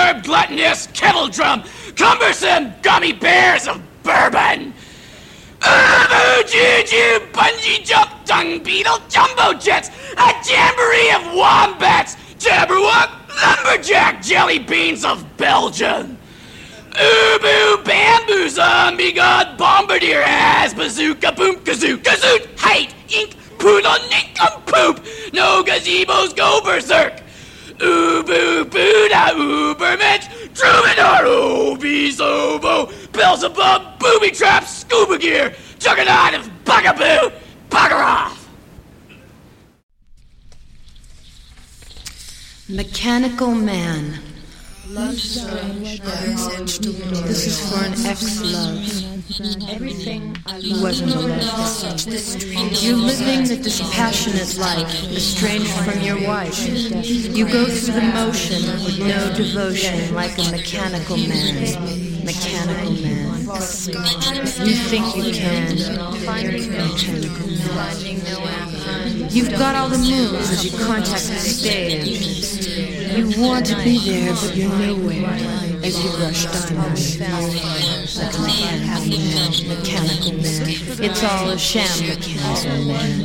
absurd, gluttonous kettledrum, cumbersome gummy bears of bourbon. Juju, bungee jump, dung beetle, jumbo jets, a jamboree of wombats, jabberwock, lumberjack, jelly beans of Belgium. Ubu, bamboo, zombie god, bombardier, ass, bazooka, boom, kazoo, kazoot, height, ink, poodle, nincompoop, no gazebos, go berserk. Ubu, Buddha, Ubermensch, Troubadour, Obese, Oboe, Beelzebub, booby traps, scuba gear, juggernaut of bugaboo, bugger off! Mechanical Man. Love strange. This is for an ex-love. Everything I He wasn't a love. You're living the dispassionate life, estranged from your wife. You go through the motion with no devotion, like a mechanical man. Mechanical man. You think you can. Mechanical man. You've got all the moves as you contact the stage. You want to be there, but you're nowhere. As you rush diamonds, like a mechanical man. It's all a sham, mechanical man.